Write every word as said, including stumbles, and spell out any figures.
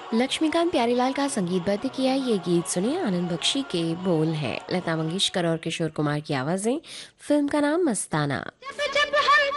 लक्ष्मीकांत प्यारीलाल का संगीतबद्ध किया ये गीत सुनिए, आनंद बख्शी के बोल हैं, लता मंगेशकर और किशोर कुमार की आवाज़ें। फिल्म का नाम मस्ताना। जब जब